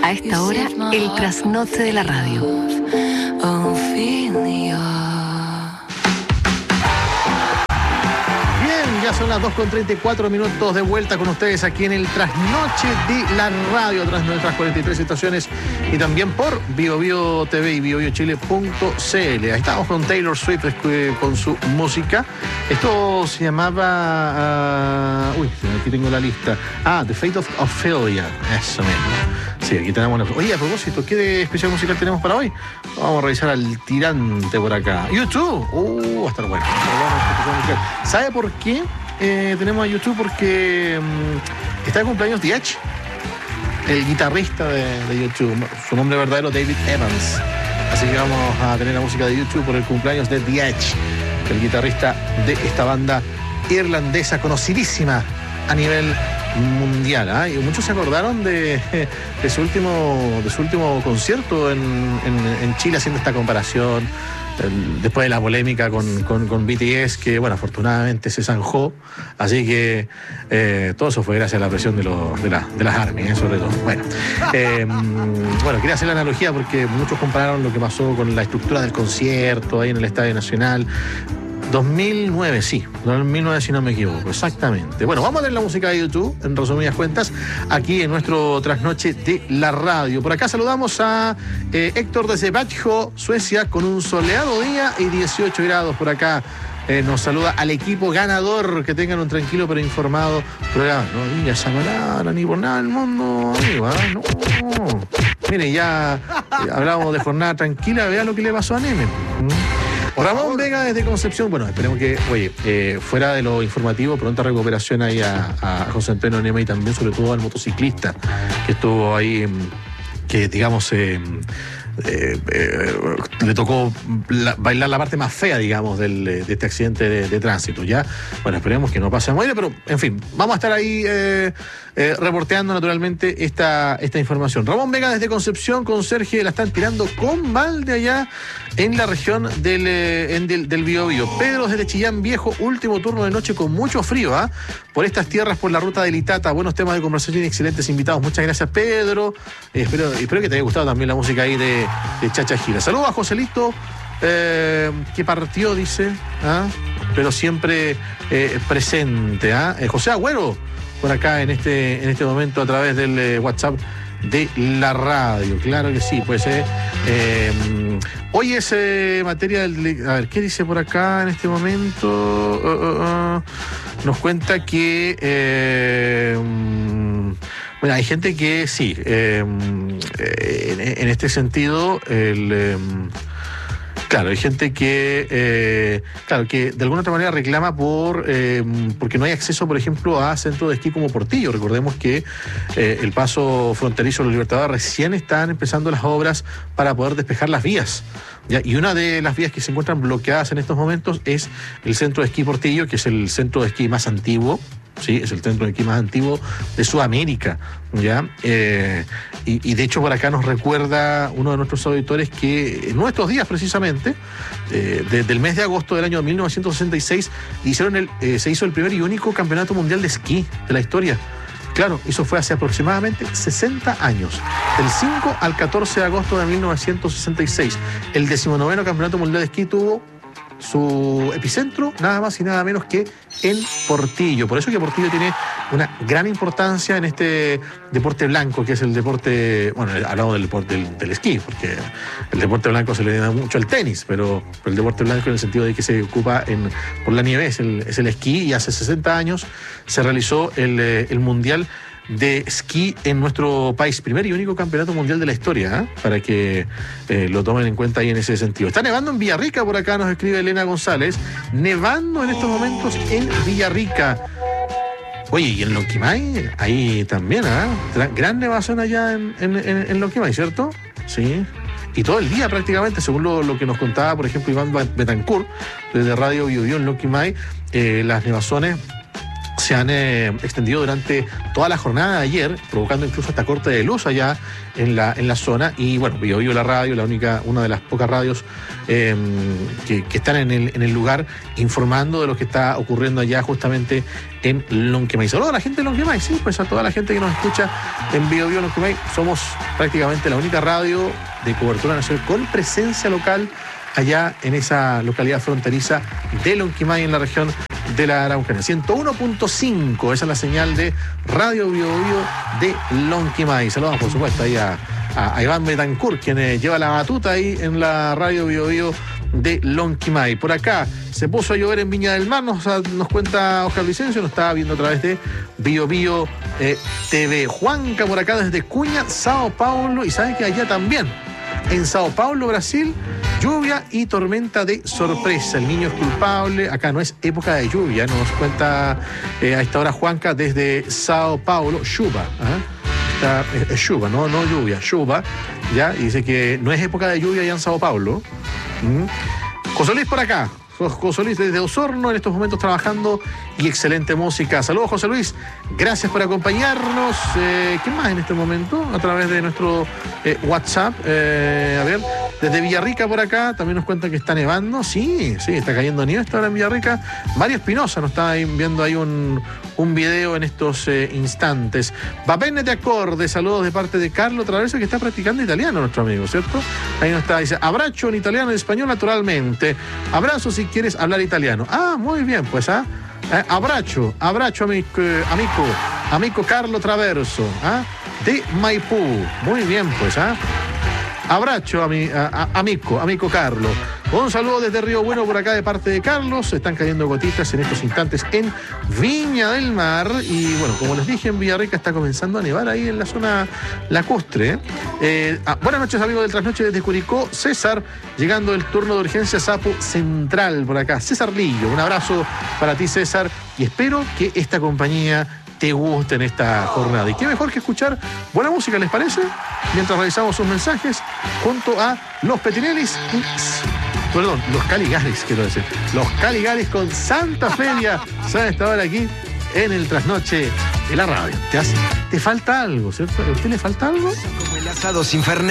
A esta hora, el trasnoche de la radio. Ya son las 2:34 de vuelta con ustedes aquí en el Trasnoche de la Radio, tras nuestras 43 estaciones y también por BioBio TV y biobiochile.cl. Ahí estamos con Taylor Swift con su música. Esto se llamaba... aquí tengo la lista. The Fate of Ophelia. Eso mismo. Sí, aquí tenemos... Oye, a propósito, ¿qué de especial musical tenemos para hoy? Vamos a revisar al tirante por acá. YouTube. Va a estar bueno. ¿Sabe por qué tenemos a YouTube? Porque está de cumpleaños The Edge, el guitarrista de YouTube. Su nombre verdadero, David Evans. Así que vamos a tener la música de YouTube por el cumpleaños de The Edge, el guitarrista de esta banda irlandesa conocidísima a nivel mundial. Y muchos se acordaron de su último concierto en Chile, haciendo esta comparación después de la polémica con BTS, que bueno, afortunadamente se zanjó, así que todo eso fue gracias a la presión de las ARMY, sobre todo. Bueno, quería hacer la analogía porque muchos compararon lo que pasó con la estructura del concierto ahí en el Estadio Nacional. 2009 si no me equivoco, exactamente. Bueno, vamos a ver la música de YouTube, en resumidas cuentas, aquí en nuestro Trasnoche de la Radio. Por acá saludamos a Héctor desde Växjö, Suecia, con un soleado día y 18 grados por acá. Nos saluda al equipo ganador. Que tengan un tranquilo pero informado programa. No digas esa palabra ni por nada del mundo, amigo, no. Mire, ya hablábamos de jornada tranquila. Vea lo que le pasó a Neme. Ramón Vega desde Concepción. Bueno, esperemos que, fuera de lo informativo, pronta recuperación ahí a José Antonio Neme y también, sobre todo, al motociclista que estuvo ahí, que digamos, le tocó bailar la parte más fea, digamos, de este accidente de tránsito. Ya, bueno, esperemos que no pase a muerte, pero en fin, vamos a estar ahí reporteando naturalmente esta información. Ramón Vega desde Concepción, con Sergio, la están tirando con balde allá en la región del Biobío. Pedro desde Chillán Viejo, último turno de noche con mucho frío, por estas tierras, por la ruta del Itata. Buenos temas de conversación y excelentes invitados. Muchas gracias, Pedro. Espero que te haya gustado también la música ahí de Chacha Gira. Saludos a Joselito, que partió, dice, pero siempre presente. José Agüero, por acá en este momento a través del WhatsApp de la radio. Claro que sí, pues hoy es materia del... A ver, ¿qué dice por acá en este momento? Nos cuenta que... bueno, hay gente que sí, en este sentido, claro, hay gente que, que de alguna otra manera reclama porque no hay acceso, por ejemplo, a centros de esquí como Portillo. Recordemos que el paso fronterizo de los Libertadores recién están empezando las obras para poder despejar las vías, ¿ya? Y una de las vías que se encuentran bloqueadas en estos momentos es el centro de esquí Portillo, que es el centro de esquí más antiguo. Sí, es el centro de esquí más antiguo de Sudamérica, ¿ya? Y de hecho por acá nos recuerda uno de nuestros auditores que en nuestros días precisamente, desde el mes de agosto del año 1966, se hizo el primer y único campeonato mundial de esquí de la historia. Claro, eso fue hace aproximadamente 60 años, del 5 al 14 de agosto de 1966. El 19º campeonato mundial de esquí tuvo su epicentro nada más y nada menos que en Portillo. Por eso que Portillo tiene una gran importancia en este deporte blanco, que es el deporte, bueno, hablamos del deporte del esquí, porque el deporte blanco se le da mucho al tenis, pero el deporte blanco en el sentido de que se ocupa por la nieve es el esquí, y hace 60 años se realizó el Mundial de esquí en nuestro país, primer y único campeonato mundial de la historia, para que lo tomen en cuenta ahí en ese sentido. Está nevando en Villarrica, por acá nos escribe Elena González, nevando en estos momentos en Villarrica. Oye, y en Loquimay, ahí también, gran nevazón allá en Loquimay, ¿cierto? Sí. Y todo el día prácticamente, según lo que nos contaba, por ejemplo, Iván Betancourt, desde Radio BioBio en Loquimay, las nevazones se han extendido durante toda la jornada de ayer, provocando incluso hasta corte de luz allá en la zona. Y bueno, Biobío la radio, una de las pocas radios que están en el lugar, informando de lo que está ocurriendo allá justamente en Lonquimay. Saludos a la gente de Lonquimay, sí, pues a toda la gente que nos escucha en Biobío Lonquimay. Somos prácticamente la única radio de cobertura nacional con presencia local allá en esa localidad fronteriza de Lonquimay, en la región de la Araucanía. 101.5, esa es la señal de Radio Biobío de Lonquimay. Saludos, por supuesto, ahí a Iván Betancourt, quien lleva la batuta ahí en la Radio Biobío de Lonquimay. Por acá se puso a llover en Viña del Mar, nos cuenta Oscar Vicencio, nos estaba viendo a través de Biobío TV. Juanca por acá desde Cuña, Sao Paulo, y sabe que allá también, en Sao Paulo, Brasil, lluvia y tormenta de sorpresa. El niño es culpable. Acá no es época de lluvia, nos cuenta a esta hora Juanca desde Sao Paulo. Chuva, es chuva, no lluvia, chuva, ya, y dice que no es época de lluvia allá en Sao Paulo. José Luis por acá. José Luis desde Osorno, en estos momentos trabajando, y excelente música. Saludos, José Luis, gracias por acompañarnos. ¿Qué más en este momento? A través de nuestro WhatsApp. A ver, desde Villarrica por acá, también nos cuentan que está nevando. Sí, está cayendo nieve esta hora en Villarrica. Mario Espinosa nos está viendo ahí un video en estos instantes. Va bene de acorde, saludos de parte de Carlo Traverso, que está practicando italiano, nuestro amigo, ¿cierto? Ahí nos está, dice, abrazo en italiano y español naturalmente. Abrazo si quieres hablar italiano. Ah, muy bien, pues, abrazo, amico Carlo Traverso, de Maipú. Muy bien, pues, abrazo amico Carlo. Un saludo desde Río Bueno por acá de parte de Carlos. Están cayendo gotitas en estos instantes en Viña del Mar. Y bueno, como les dije, en Villarrica está comenzando a nevar ahí en la zona lacustre. Buenas noches, amigos del Trasnoche desde Curicó. César, llegando el turno de urgencia Sapo Central por acá. César Lillo, un abrazo para ti, César. Y espero que esta compañía te guste en esta jornada. Y qué mejor que escuchar buena música, ¿les parece? Mientras revisamos sus mensajes junto a los Petinellis los Caligaris, quiero decir. Los Caligaris con Santa Feria. ¿Saben? Estaban aquí en el Trasnoche de la radio. Te falta algo, ¿cierto? ¿A usted le falta algo? Como el asado sin Fernet.